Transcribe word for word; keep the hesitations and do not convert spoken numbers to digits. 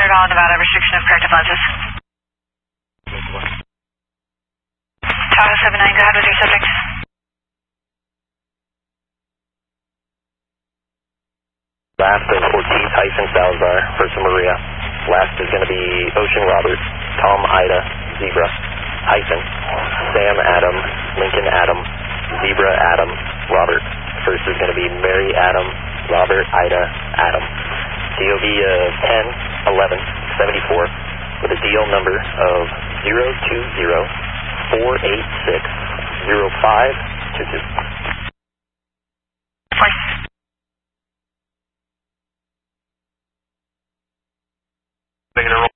Arkansas, Nevada, restriction of corrective lenses. Tahoe seven nine, go ahead with your subject. Last is Ortiz hyphen Salazar, Versa Maria. Last is going to be Ocean Robert, Tom Ida, Zebra, hyphen, Sam Adam, Lincoln Adam, Zebra Adam, Robert. First is going to be Mary Adam, Robert Ida Adam. D O B uh, ten eleven seventy-four with a D L number of zero two zero four eight six zero five two two. Making a roll.